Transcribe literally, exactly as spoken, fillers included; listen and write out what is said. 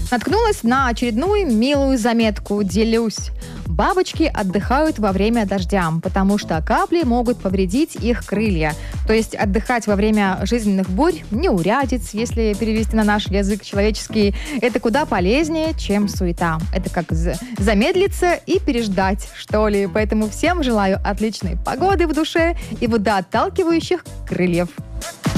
Наткнулась на очередную милую заметку. Делюсь. Бабочки отдыхают во время дождя, потому что капли могут повредить их крылья. То есть отдыхать во время жизненных бурь, неурядиц, если перевести на наш язык человеческий, это куда полезнее, чем суета. Это как за- замедлиться и переждать, что ли. Поэтому всем желаю отличной погоды в душе и водоотталкивающих крыльев.